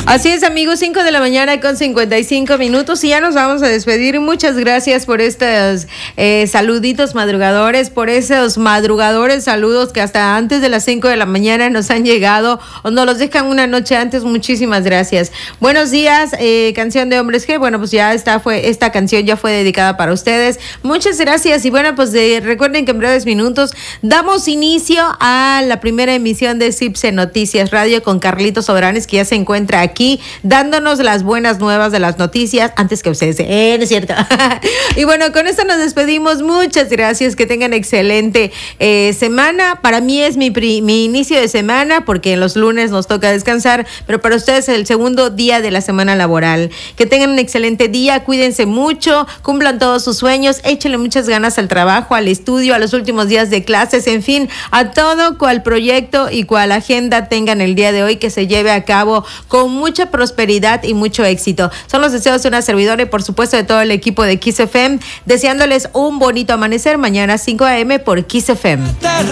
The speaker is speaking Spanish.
Así es, amigos, 5 de la mañana con 55 minutos y ya nos vamos a despedir. Muchas gracias por estos saluditos madrugadores, por esos madrugadores saludos que hasta antes de las 5 de la mañana nos han llegado o nos los dejan una noche antes. Muchísimas gracias. Buenos días, canción de Hombres G. Bueno, pues ya esta canción ya fue dedicada para ustedes. Muchas gracias y bueno, pues recuerden que en breves minutos damos inicio a la primera emisión de CIPSE Noticias Radio con Carlitos Sobranes, que ya se encuentra aquí dándonos las buenas nuevas de las noticias antes que ustedes, ¿no es cierto? Y bueno, con esto nos despedimos. Muchas gracias, que tengan excelente semana. Para mí es mi inicio de semana porque los lunes nos toca descansar, pero para ustedes es el segundo día de la semana laboral. Que tengan un excelente día, cuídense mucho, cumplan todos sus sueños, échenle muchas ganas al trabajo, al estudio, a los últimos días de clases, en fin, a todo cual proyecto y cual agenda tengan el día de hoy, que se lleve a cabo con mucha prosperidad y mucho éxito. Son los deseos de una servidora y por supuesto de todo el equipo de Kiss FM, deseándoles un bonito amanecer mañana 5 a.m. por Kiss FM.